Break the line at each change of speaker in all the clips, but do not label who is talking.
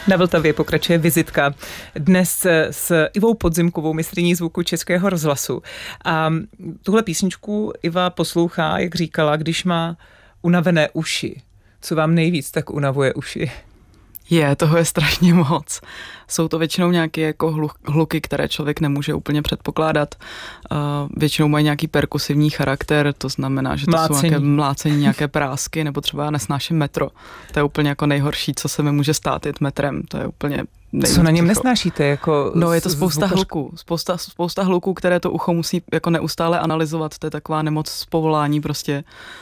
Na Vltavě pokračuje vizitka dnes s Ivou Podzimkovou, mistryní zvuku Českého rozhlasu. A tuhle písničku Iva poslouchá, jak říkala, když má unavené uši. Co vám nejvíc tak unavuje uši?
Toho je strašně moc. Jsou to většinou nějaké jako hluky, které člověk nemůže úplně předpokládat. Většinou mají nějaký perkusivní charakter, to znamená, že to jsou nějaké mlácení, nějaké prásky, nebo třeba já nesnáším metro. To je úplně jako nejhorší, co se mi může stát, jet metrem. To je úplně nejvíc.
Co na něm nesnášíte? Jako
no, je to spousta hluků. Spousta hluků, které to ucho musí jako neustále analyzovat. To je taková nemoc z povolání prostě.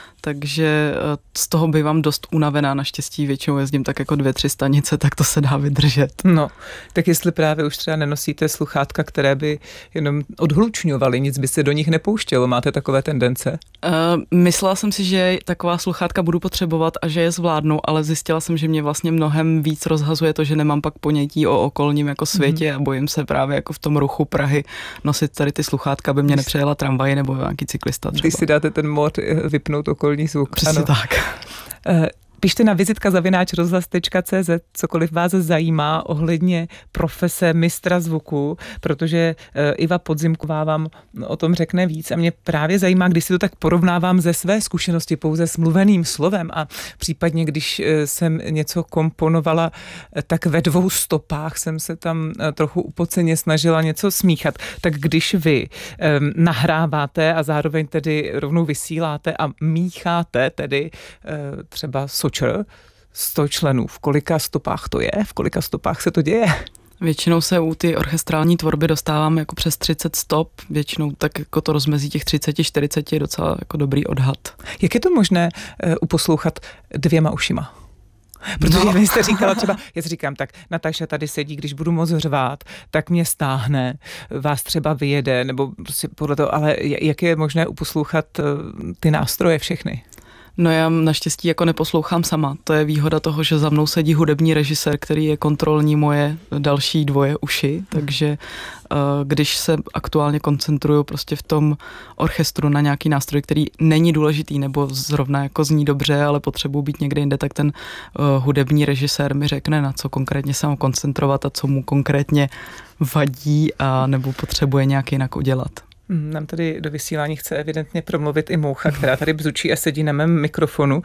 Takže z toho bývám dost unavená, naštěstí většinou jezdím tak jako 2-3 stanice, tak to se dá vydržet.
No, tak jestli právě už třeba nenosíte sluchátka, které by jenom odhlučňovaly, nic by se do nich nepouštělo, máte takové tendence?
Myslela jsem si, že taková sluchátka budu potřebovat a že je zvládnu, ale zjistila jsem, že mě vlastně mnohem víc rozhazuje to, že nemám pak ponětí o okolním jako světě a bojím se právě jako v tom ruchu Prahy nosit tady ty sluchátka, aby mě nepřejela tramvaj nebo nějaký cyklista třeba.
Když si dáte ten mod vypnout okolní zvuk.
Přesně tak.
Píšte na vizitka@rozhlas.cz, cokoliv vás zajímá ohledně profese mistra zvuku, protože Iva Podzimková vám o tom řekne víc. A mě právě zajímá, když si to tak porovnávám ze své zkušenosti pouze s mluveným slovem a případně, když jsem něco komponovala, tak ve 2 stopách jsem se tam trochu upoceně snažila něco smíchat. Tak když vy nahráváte a zároveň tedy rovnou vysíláte a mícháte tedy třeba Sočr 100 členů. V kolika stopách to je? V kolika stopách se to děje?
Většinou se u ty orchestrální tvorby dostávám jako přes 30 stop, většinou tak jako to rozmezí těch 30-40 je docela jako dobrý odhad. Jak
je to možné uposlouchat 2 ušima? Protože vy jste říkala třeba, já si říkám tak, Nataša tady sedí, když budu moc řvát, tak mě stáhne, vás třeba vyjede, nebo prostě podle toho, ale jak je možné uposlouchat ty nástroje všechny?
No já naštěstí jako neposlouchám sama. To je výhoda toho, že za mnou sedí hudební režisér, který je kontrolní moje další 2 uši, takže když se aktuálně koncentruju prostě v tom orchestru na nějaký nástroj, který není důležitý nebo zrovna jako zní dobře, ale potřebuji být někde jinde, tak ten hudební režisér mi řekne, na co konkrétně se mám koncentrovat a co mu konkrétně vadí a nebo potřebuje nějak jinak udělat.
Nám tady do vysílání chce evidentně promluvit i moucha, která tady bzučí a sedí na mém mikrofonu.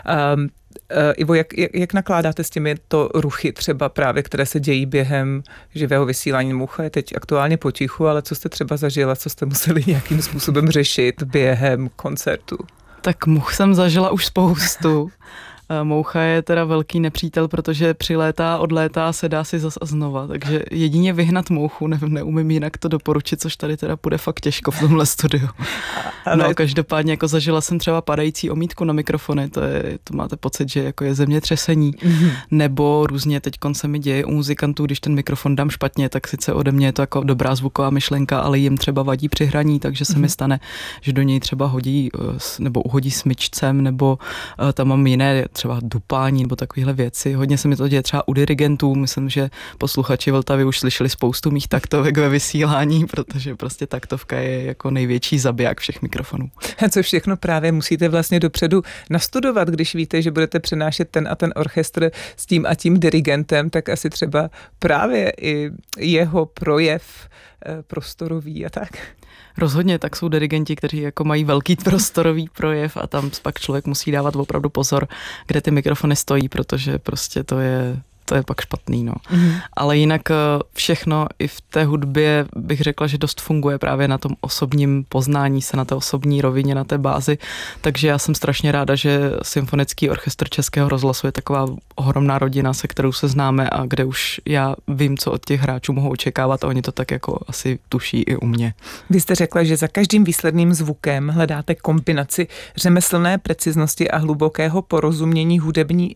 Ivo, jak nakládáte s těmito ruchy třeba právě, které se dějí během živého vysílání? Moucha je teď aktuálně potichu, ale co jste třeba zažila, co jste museli nějakým způsobem řešit během koncertu?
Tak much jsem zažila už spoustu. Moucha je teda velký nepřítel, protože přilétá, odlétá, sedá si zas a znova, takže jedině vyhnat mouchu, neumím jinak to doporučit, což tady teda půjde fakt těžko v tomhle studiu. No každopádně jako zažila jsem třeba padající omítku na mikrofony, to máte pocit, že jako je zemětřesení, nebo různě teďkon se mi děje u muzikantů, když ten mikrofon dám špatně, tak sice ode mě je to jako dobrá zvuková myšlenka, ale jim třeba vadí při hraní, takže se mi stane, že do něj třeba hodí nebo uhodí smyčcem, nebo tam mám jiné třeba dupání nebo takovéhle věci. Hodně se mi to děje třeba u dirigentů. Myslím, že posluchači Vltavy už slyšeli spoustu mých taktovek ve vysílání, protože prostě taktovka je jako největší zabiják všech mikrofonů.
A co všechno právě musíte vlastně dopředu nastudovat, když víte, že budete přenášet ten a ten orchestr s tím a tím dirigentem, tak asi třeba právě i jeho projev prostorový a tak.
Rozhodně, tak jsou dirigenti, kteří jako mají velký prostorový projev a tam pak člověk musí dávat opravdu pozor, kde ty mikrofony stojí, protože prostě to je pak špatný, no. Ale jinak všechno i v té hudbě bych řekla, že dost funguje právě na tom osobním poznání se, na té osobní rovině, na té bázi, takže já jsem strašně ráda, že Symfonický orchestr Českého rozhlasu je taková ohromná rodina, se kterou se známe a kde už já vím, co od těch hráčů mohu očekávat a oni to tak jako asi tuší i u mě.
Vy jste řekla, že za každým výsledným zvukem hledáte kombinaci řemeslné preciznosti a hlubokého porozumění hudební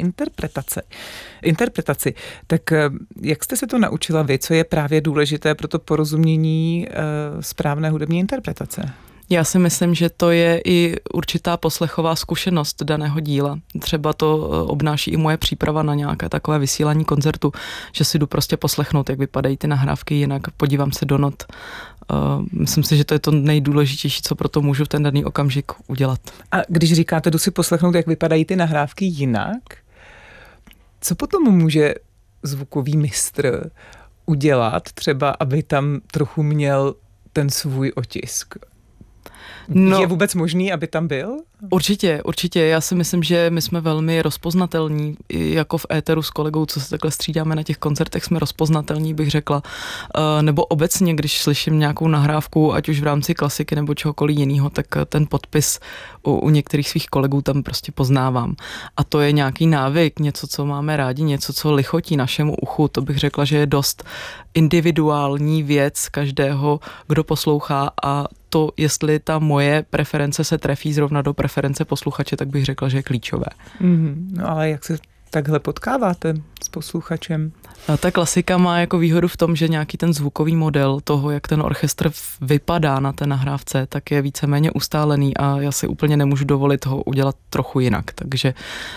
interpretaci. Tak jak jste se to naučila vy? Co je právě důležité pro to porozumění správné hudební interpretace?
Já si myslím, že to je i určitá poslechová zkušenost daného díla. Třeba to obnáší i moje příprava na nějaké takové vysílání koncertu, že si jdu prostě poslechnout, jak vypadají ty nahrávky jinak, podívám se do not. Myslím si, že to je to nejdůležitější, co pro to můžu v ten daný okamžik udělat.
A když říkáte, jdu si poslechnout, jak vypadají ty nahrávky jinak, co potom může zvukový mistr udělat, třeba aby tam trochu měl ten svůj otisk? No, je vůbec možný, aby tam byl?
Určitě. Já si myslím, že my jsme velmi rozpoznatelní, jako v éteru s kolegou, co se takhle střídáme na těch koncertech, jsme rozpoznatelní, bych řekla. Nebo obecně, když slyším nějakou nahrávku, ať už v rámci klasiky nebo čehokoliv jiného, tak ten podpis u některých svých kolegů tam prostě poznávám. A to je nějaký návyk, něco, co máme rádi, něco, co lichotí našemu uchu. To bych řekla, že je dost individuální věc každého, kdo poslouchá, a to, jestli ta moje preference se trefí zrovna do preference posluchače, tak bych řekla, že je klíčové.
No ale jak se takhle potkáváte s posluchačem?
Ta klasika má jako výhodu v tom, že nějaký ten zvukový model toho, jak ten orchestr vypadá na té nahrávce, tak je víceméně ustálený a já si úplně nemůžu dovolit ho udělat trochu jinak. Takže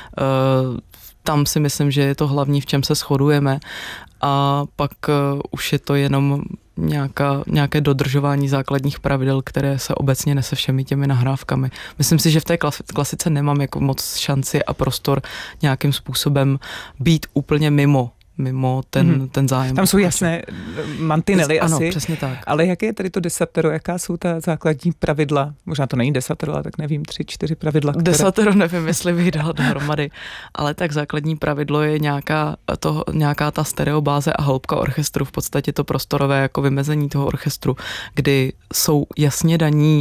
tam si myslím, že je to hlavní, v čem se shodujeme, a pak už je to jenom nějaké dodržování základních pravidel, které se obecně nese všemi těmi nahrávkami. Myslím si, že v té klasice nemám jako moc šanci a prostor nějakým způsobem být úplně mimo ten zájem.
Tam jsou jasné mantinely asi.
Ano, přesně tak.
Ale jaké je tady to desatero? Jaká jsou ta základní pravidla? Možná to není desatero, ale tak nevím, 3-4 pravidla. Které...
Desatero nevím, jestli bych dala dohromady, ale tak základní pravidlo je nějaká ta stereobáze a hloubka orchestru, v podstatě to prostorové jako vymezení toho orchestru, kdy jsou jasně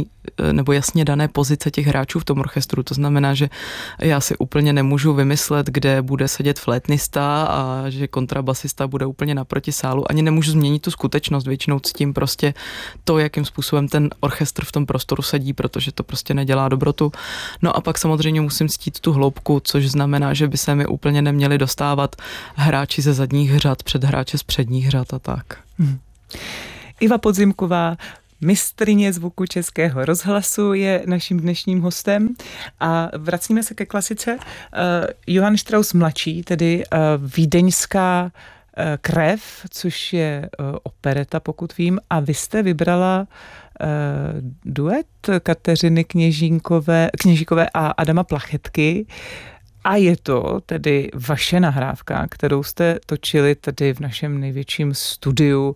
dané pozice těch hráčů v tom orchestru. To znamená, že já si úplně nemůžu vymyslet, kde bude sedět flétnista a že kontrabasista bude úplně naproti sálu. Ani nemůžu změnit tu skutečnost. Většinou ctím prostě to, jakým způsobem ten orchestr v tom prostoru sedí, protože to prostě nedělá dobrotu. No a pak samozřejmě musím ctít tu hloubku, což znamená, že by se mi úplně neměli dostávat hráči ze zadních řad před hráče z předních řad a tak.
Iva Podzimková, mistryně zvuku Českého rozhlasu, je naším dnešním hostem a vracíme se ke klasice. Johann Strauss mladší, tedy vídeňská krev, což je opereta, pokud vím, a vy jste vybrala duet Kateřiny Kněžíkové a Adama Plachetky. A je to tedy vaše nahrávka, kterou jste točili tady v našem největším studiu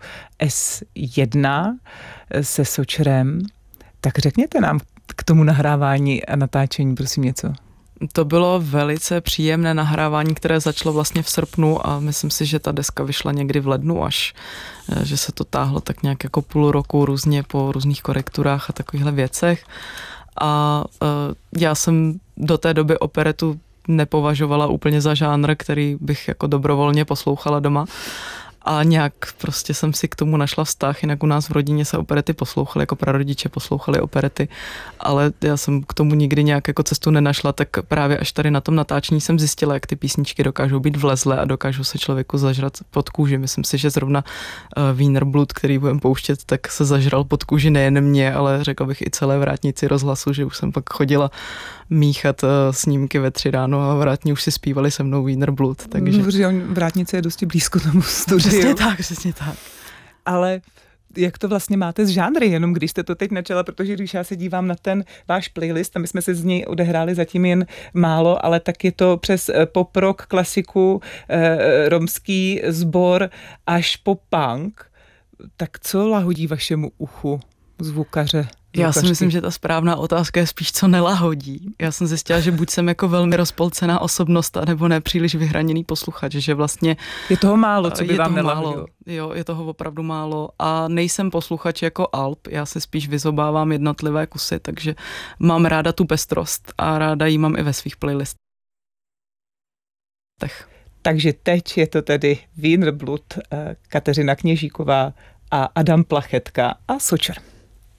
S1 se Sočerem. Tak řekněte nám k tomu nahrávání a natáčení, prosím, něco.
To bylo velice příjemné nahrávání, které začalo vlastně v srpnu a myslím si, že ta deska vyšla někdy v lednu až, že se to táhlo tak nějak jako půl roku různě po různých korekturách a takovýchhle věcech. A já jsem do té doby operetu nepovažovala úplně za žánr, který bych jako dobrovolně poslouchala doma. A nějak prostě jsem si k tomu našla vztah, jinak u nás v rodině se operety poslouchaly, jako prarodiče poslouchali operety, ale já jsem k tomu nikdy nějak jako cestu nenašla, tak právě až tady na tom natáčení jsem zjistila, jak ty písničky dokážou být vlezlé a dokážou se člověku zažrat pod kůži. Myslím si, že zrovna Wiener Blut, který budeme pouštět, tak se zažral pod kůži nejen mě, ale řekla bych i celé vrátnici rozhlasu, že už jsem pak chodila míchat snímky ve 3 ráno a vrátní už si zpívali se mnou Wiener Blut. Takže...
Vrátnice je dosti blízko tomu studiu.
Přesně tak.
Ale jak to vlastně máte z žánry, jenom když jste to teď načala, protože když já se dívám na ten váš playlist, a my jsme se z něj odehráli zatím jen málo, ale tak je to přes pop rock, klasiku, romský sbor až po punk. Tak co lahodí vašemu uchu zvukaře?
Já si myslím, že ta správná otázka je spíš, co nelahodí. Já jsem zjistila, že buď jsem jako velmi rozpolcená osobnost, anebo nepříliš vyhraněný posluchač, že vlastně...
Je toho málo, co by vám nelahodilo.
Jo, je toho opravdu málo a nejsem posluchač jako Alp, já se spíš vyzobávám jednotlivé kusy, takže mám ráda tu pestrost a ráda ji mám i ve svých playlistech.
Takže teď je to tedy Wiener Blut, Kateřina Kněžíková a Adam Plachetka a Sočer.